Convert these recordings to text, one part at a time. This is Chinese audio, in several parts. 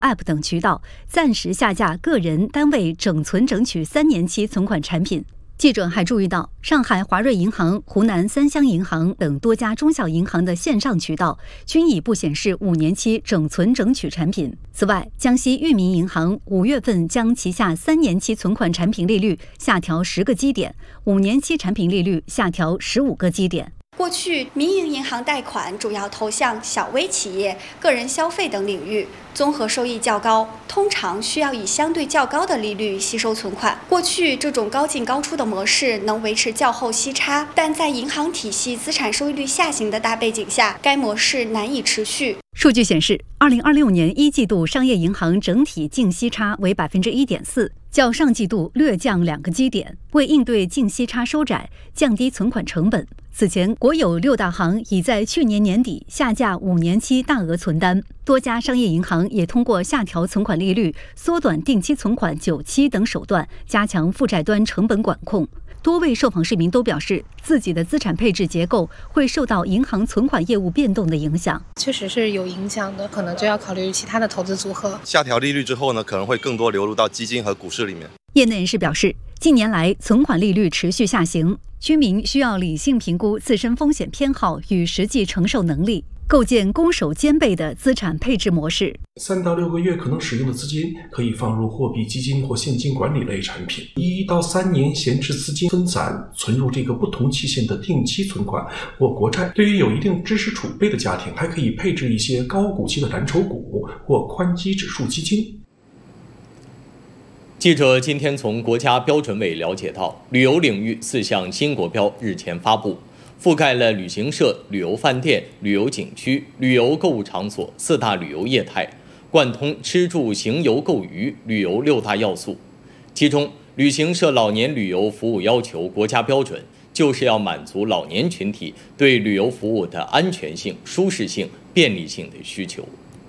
App 等渠道，暂时下架个人、单位整存整取3年期存款产品。记者还注意到，上海华瑞银行、湖南三湘银行等多家中小银行的线上渠道均已不显示5年期整存整取产品。此外，江西裕民银行5月份将旗下3年期存款产品利率下调10个基点，5年期产品利率下调15个基点。 过去，民营银行贷款主要投向小微企业、个人消费等领域，综合收益较高，通常需要以相对较高的利率吸收存款。过去这种高进高出的模式能维持较后息差，但在银行体系资产收益率下行的大背景下，该模式难以持续。 数据显示，2026年1季度商业银行整体净息差为1.4%，较上季度略降2个基点。为应对净息差收窄，降低存款成本，此前国有6大行已在去年年底下架5年期大额存单，多家商业银行也通过下调存款利率、缩短定期存款久期等手段，加强负债端成本管控。多位受访市民都表示，自己的资产配置结构会受到银行存款业务变动的影响。 确实是有影响的，可能就要考虑其他的投资组合。 下调利率之后呢，可能会更多流入到基金和股市里面。 业内人士表示，近年来存款利率持续下行，居民需要理性评估自身风险偏好与实际承受能力，构建攻守兼备的资产配置模式。 3到6个月可能使用的资金可以放入货币基金或现金管理类产品，1到3年闲置资金分散存入这个不同期限的定期存款或国债。对于有一定知识储备的家庭，还可以配置一些高股息的蓝筹股或宽基指数基金。 记者今天从国家标准委了解到，旅游领域4项新国标日前发布，覆盖了旅行社、旅游饭店、旅游景区、旅游购物场所4大旅游业态，贯通吃住行游购娱旅游6大要素。其中，旅行社老年旅游服务要求国家标准就是要满足老年群体对旅游服务的安全性、舒适性、便利性的需求。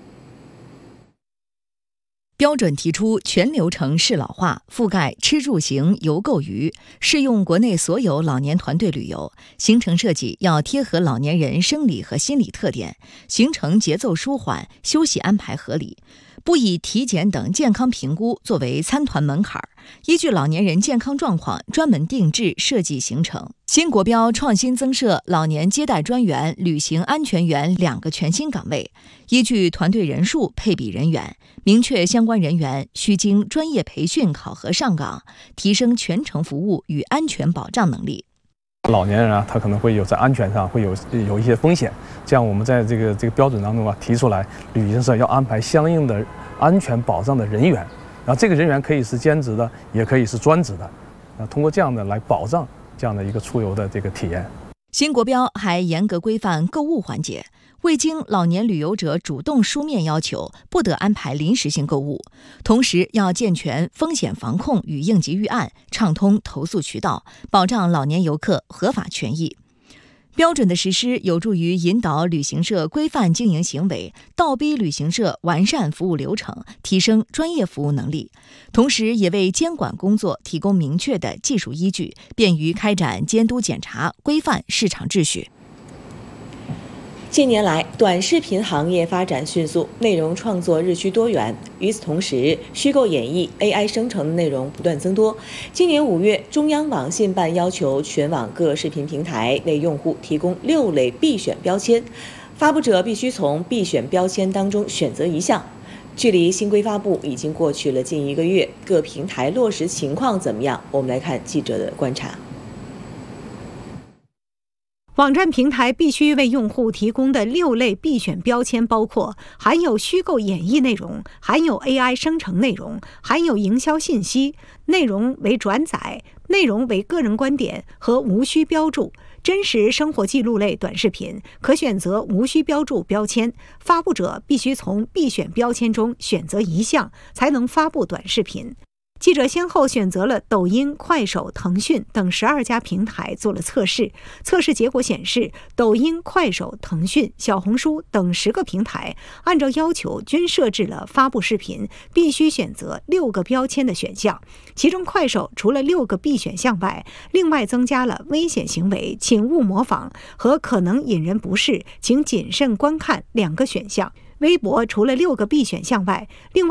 标准提出全流程适老化，覆盖吃住行游购娱，适用国内所有老年团队旅游。行程设计要贴合老年人生理和心理特点，行程节奏舒缓，休息安排合理，不以体检等健康评估作为参团门槛，依据老年人健康状况专门定制设计行程。新国标创新增设老年接待专员、旅行安全员2个全新岗位，依据团队人数配比人员，明确相关人员需经专业培训考核上岗，提升全程服务与安全保障能力。 老年人他可能会有在安全上会有一些风险，这样我们在这个标准当中提出来，旅行社要安排相应的安全保障的人员，然后这个人员可以是兼职的，也可以是专职的，通过这样的来保障这样的一个出游的这个体验。 新国标还严格规范购物环节，未经老年旅游者主动书面要求，不得安排临时性购物，同时要健全风险防控与应急预案，畅通投诉渠道，保障老年游客合法权益。标准的实施有助于引导旅行社规范经营行为，倒逼旅行社完善服务流程，提升专业服务能力，同时也为监管工作提供明确的技术依据，便于开展监督检查，规范市场秩序。 近年来，短视频行业发展迅速，内容创作日趋多元。与此同时，虚构演绎、AI 生成的内容不断增多。今年5月，中央网信办要求全网各视频平台为用户提供6类必选标签，发布者必须从必选标签当中选择一项。距离新规发布已经过去了近1个月，各平台落实情况怎么样？我们来看记者的观察。 网站平台必须为用户提供的6类必选标签包括含有虚构演绎内容、含有 AI 生成内容、含有营销信息、内容为转载、内容为个人观点和无需标注。真实生活记录类短视频可选择无需标注标签，发布者必须从必选标签中选择一项才能发布短视频。记者先后选择了抖音、快手、腾讯等12家平台做了测试，测试结果显示，抖音、快手、腾讯、小红书等10个平台按照要求均设置了发布视频必须选择6个标签的选项，其中快手除了6个必选项外，另外增加了危险行为请勿模仿和可能引人不适请谨慎观看2个选项。微博除了6个必选项外，另外